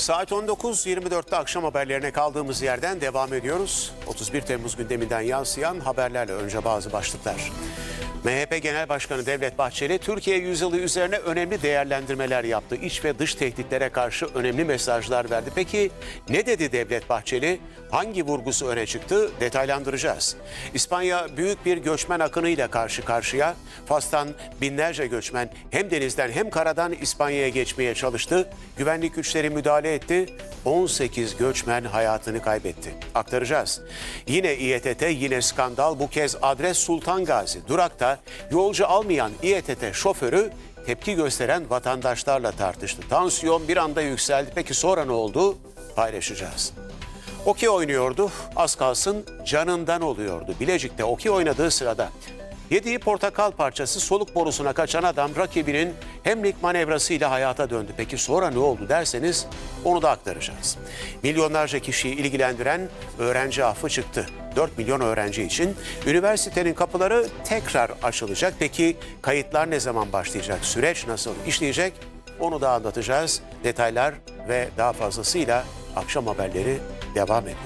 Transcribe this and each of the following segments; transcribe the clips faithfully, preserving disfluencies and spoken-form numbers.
Saat on dokuz yirmi dörtte akşam haberlerine kaldığımız yerden devam ediyoruz. otuz bir Temmuz gündeminden yansıyan haberlerle önce bazı başlıklar. M H P Genel Başkanı Devlet Bahçeli, Türkiye yüzyılı üzerine önemli değerlendirmeler yaptı. İç ve dış tehditlere karşı önemli mesajlar verdi. Peki ne dedi Devlet Bahçeli? Hangi vurgusu öne çıktı? Detaylandıracağız. İspanya büyük bir göçmen akınıyla karşı karşıya. Fas'tan binlerce göçmen hem denizden hem karadan İspanya'ya geçmeye çalıştı. Güvenlik güçleri müdahale etti. on sekiz göçmen hayatını kaybetti. Aktaracağız. Yine İETT, yine skandal, bu kez adres Sultan Gazi. Durakta yolcu almayan İETT şoförü tepki gösteren vatandaşlarla tartıştı. Tansiyon bir anda yükseldi. Peki sonra ne oldu? Paylaşacağız. Okey oynuyordu, az kalsın canından oluyordu. Bilecik'te okey oynadığı sırada yediği portakal parçası soluk borusuna kaçan adam rakibinin hemlik manevrasıyla hayata döndü. Peki sonra ne oldu derseniz onu da aktaracağız. Milyonlarca kişiyi ilgilendiren öğrenci affı çıktı. dört milyon öğrenci için üniversitenin kapıları tekrar açılacak. Peki kayıtlar ne zaman başlayacak? Süreç nasıl işleyecek? Onu da anlatacağız. Detaylar ve daha fazlasıyla akşam haberleri devam ediyor.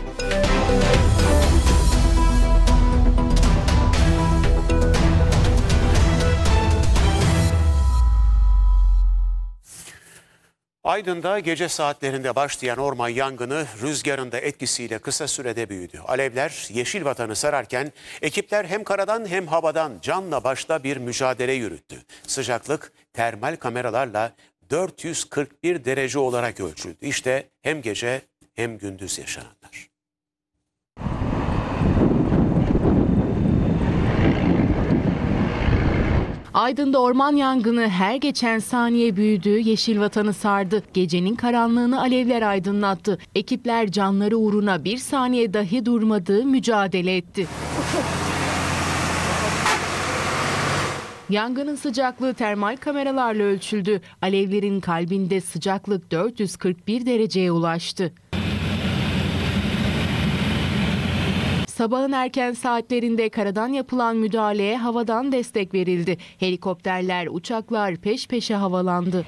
Aydın'da gece saatlerinde başlayan orman yangını rüzgarın da etkisiyle kısa sürede büyüdü. Alevler yeşil vatanı sararken ekipler hem karadan hem havadan canla başla bir mücadele yürüttü. Sıcaklık termal kameralarla dört yüz kırk bir derece olarak ölçüldü. İşte hem gece hem gündüz yaşananlar. Aydın'da orman yangını her geçen saniye büyüdü, yeşil vatanı sardı. Gecenin karanlığını alevler aydınlattı. Ekipler canları uğruna bir saniye dahi durmadı, mücadele etti. Yangının sıcaklığı termal kameralarla ölçüldü. Alevlerin kalbinde sıcaklık dört yüz kırk bir dereceye ulaştı. Sabahın erken saatlerinde karadan yapılan müdahaleye havadan destek verildi. Helikopterler, uçaklar peş peşe havalandı.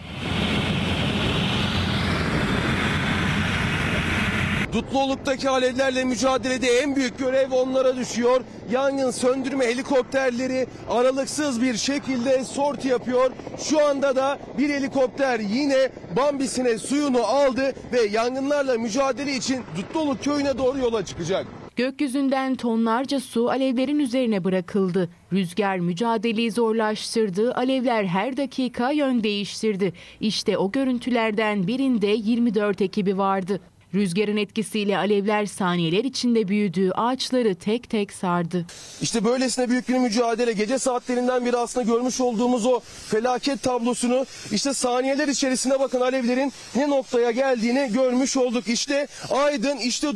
Dutluluk'taki alevlerle mücadelede en büyük görev onlara düşüyor. Yangın söndürme helikopterleri aralıksız bir şekilde sorti yapıyor. Şu anda da bir helikopter yine Bambis'ine suyunu aldı ve yangınlarla mücadele için Dutluluk köyüne doğru yola çıkacak. Gökyüzünden tonlarca su alevlerin üzerine bırakıldı. Rüzgar mücadeleyi zorlaştırdı, alevler her dakika yön değiştirdi. İşte o görüntülerden birinde yirmi dört ekibi vardı. Rüzgarın etkisiyle alevler saniyeler içinde büyüdü, ağaçları tek tek sardı. İşte böylesine büyük bir mücadele, gece saatlerinden biri aslında görmüş olduğumuz o felaket tablosunu işte saniyeler içerisinde bakın alevlerin ne noktaya geldiğini görmüş olduk. İşte Aydın, işte